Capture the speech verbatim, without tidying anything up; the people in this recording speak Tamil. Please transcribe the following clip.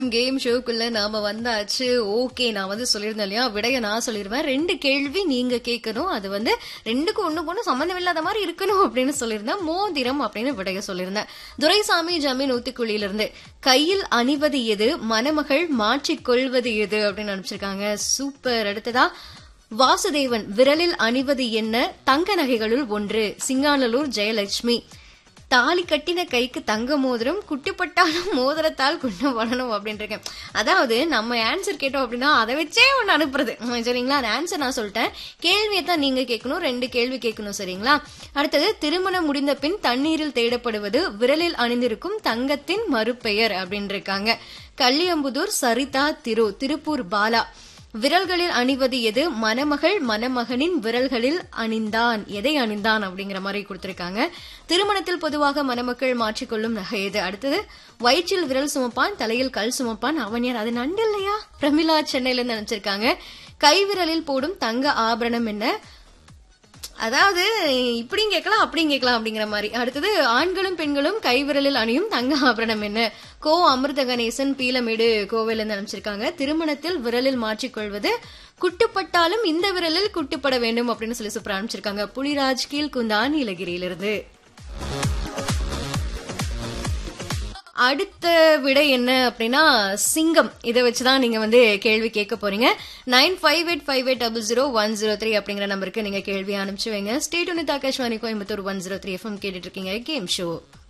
கேம் ஷோக்குள்ள நாம வந்தாச்சு. ஓகே, நான் வந்து சொல்லியிருந்தேன் இல்லையா, விடைய நான் சொல்லிருவேன். ரெண்டு கேள்வி நீங்க கேட்கணும். அது வந்து ரெண்டுக்கும் ஒண்ணுக்கு ஒண்ணு சம்பந்தம் இல்லாத மாதிரி இருக்கணும் அப்படின்னு சொல்லியிருந்தேன். மோதிரம் அப்படின்னு விடைய சொல்லியிருந்தேன். துரைசாமி ஜமீன் ஊத்துக்குழியில இருந்து கையில் அணிவது எது, மணமகள் மாற்றிக் கொள்வது எது அப்படின்னு அனுப்பிச்சிருக்காங்க. சூப்பர். அடுத்ததா வாசுதேவன் விரலில் அணிவது என்ன, தங்க நகைகளுள் ஒன்று. சிங்கானலூர் ஜெயலட்சுமி தாலி கட்டின கைக்கு தங்க மோதிரம், குட்டிப்பட்டாலும் மோதிரத்தால் குண்டம் பண்ணணும் அப்படின்னு இருக்கேன். அதாவது நம்ம ஆன்சர் கேட்டோம் அப்படின்னா அதை வச்சே ஒண்ணு அனுப்புறது. சரிங்களா, அந்த ஆன்சர் நான் சொல்லிட்டேன். கேள்வியை தான் நீங்க கேட்கணும். ரெண்டு கேள்வி கேட்கணும். சரிங்களா. அடுத்தது திருமணம் முடிந்த பின் தண்ணீரில் தேடப்படுவது விரலில் அணிந்திருக்கும் தங்கத்தின் மறுபெயர் அப்படின்னு இருக்காங்க. கல்லியம்புதூர் சரிதா திரு திருப்பூர் பாலா விரல்களில் அணிவது எது, மணமகள் மணமகனின் விரல்களில் அணிந்தான், எதை அணிந்தான் அப்படிங்கிற மாதிரி கொடுத்திருக்காங்க. திருமணத்தில் பொதுவாக மணமக்கள் மாற்றிக்கொள்ளும் நகை எது. அடுத்தது வயிற்றில் விரல் சுமப்பான், தலையில் கல் சுமப்பான், அவன் யார், அது நண்டு இல்லையா. பிரமிளா சென்னையில இருந்து நினைச்சிருக்காங்க. கை விரலில் போடும் தங்க ஆபரணம் என்ன, அதாவது இப்படியும் கேட்கலாம் அப்படியும் கேட்கலாம் அப்படிங்கிற மாதிரி. அடுத்தது ஆண்களும் பெண்களும் கைவிரலில் அணியும் தங்க ஆபரணம் என்ன. கோ அமிர்த கணேசன் பீலமேடு கோவில நினைச்சிருக்காங்க. திருமணத்தில் விரலில் மாற்றிக்கொள்வது குட்டுப்பட்டாலும் இந்த விரலில் குட்டுப்பட வேண்டும் அப்படின்னு சொல்லி சூப்பரா அனுப்பிச்சிருக்காங்க. புலிராஜ் கீழ்குந்தான் நீலகிரியிலிருந்து. அடுத்த விடை என்ன அப்படின்னா சிங்கம். இதை வச்சுதான் நீங்க வந்து கேள்வி கேட்க போறீங்க. Nine five eight five eight double zero one zero three அப்படிங்கிற நம்பருக்கு நீங்க கேள்வி அனுப்பிச்சு வைங்க. State unit Akashvani Coimbatore one zero three FM கேட்டுட்டு இருக்கீங்க கேம் ஷோ.